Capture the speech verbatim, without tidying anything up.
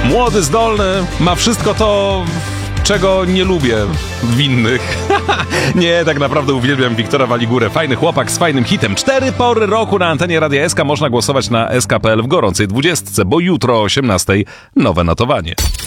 Młody, zdolny, ma wszystko to, czego nie lubię w innych. Nie, tak naprawdę uwielbiam Wiktora Waligurę. Fajny chłopak z fajnym hitem. Cztery pory roku na antenie Radia S K. Można głosować na S K kropka P L w gorącej dwudziestce, bo jutro o osiemnastej nowe notowanie.